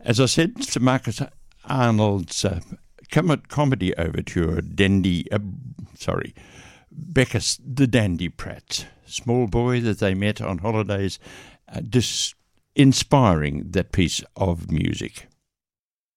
As I said, Sir Marcus Arnold's comedy overture, Becca's The Dandy Prat, small boy that they met on holidays, inspiring that piece of music.